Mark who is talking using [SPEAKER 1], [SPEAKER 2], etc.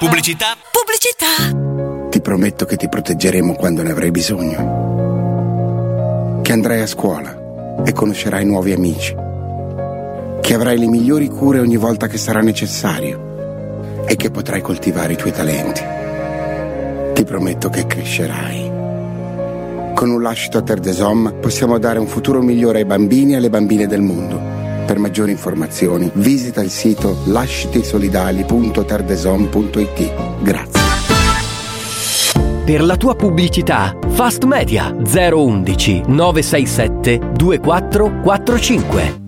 [SPEAKER 1] Pubblicità.
[SPEAKER 2] Ti prometto che ti proteggeremo quando ne avrai bisogno. Che andrai a scuola e conoscerai nuovi amici. Che avrai le migliori cure ogni volta che sarà necessario. E che potrai coltivare i tuoi talenti. Ti prometto che crescerai. Con un lascito a Terre des Hommes possiamo dare un futuro migliore ai bambini e alle bambine del mondo. Per maggiori informazioni visita il sito lascitisolidali.terdesom.it. Grazie.
[SPEAKER 3] Per la tua pubblicità, Fast Media 011 967 2445.